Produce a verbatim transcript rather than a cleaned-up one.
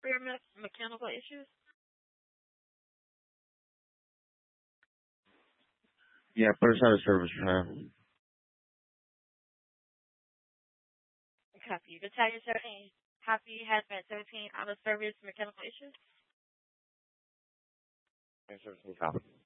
for your me- mechanical issues? Yeah, first out of service plan. Copy. Battalion seventeen. Copy. Hazmat seventeen. Out of service mechanical issues. Service copy.